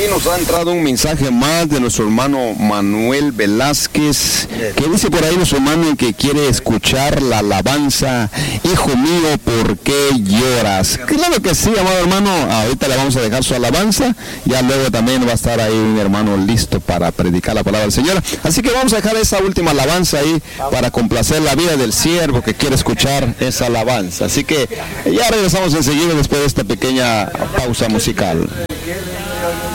ahí nos ha entrado un mensaje más de nuestro hermano Manuel Velázquez, que dice por ahí nuestro hermano que quiere escuchar la alabanza, hijo mío, ¿por qué lloras? Claro que sí, amado hermano, ahorita le vamos a dejar su alabanza, ya luego también va a estar ahí un hermano listo para predicar la palabra del Señor. Así que vamos a dejar esa última alabanza ahí para complacer la vida del siervo que quiere escuchar esa alabanza. Así que ya regresamos enseguida después de esta pequeña pausa musical.